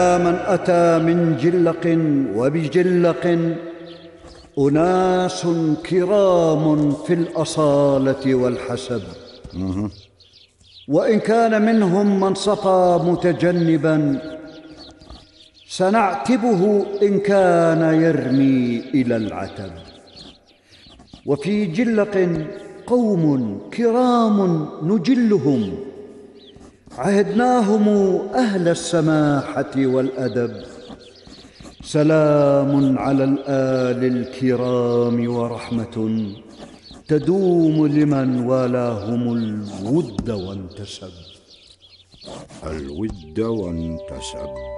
من أتى من جلق وبجلق أناس كرام في الأصالة والحسب، وإن كان منهم من صفى متجنبا سنعتبه إن كان يرمي إلى العتب. وفي جلق قوم كرام نجلهم عهدناهم أهل السماحة والأدب، سلام على الآل الكرام ورحمة تدوم لمن والاهم الود وانتسب. الود وانتسب.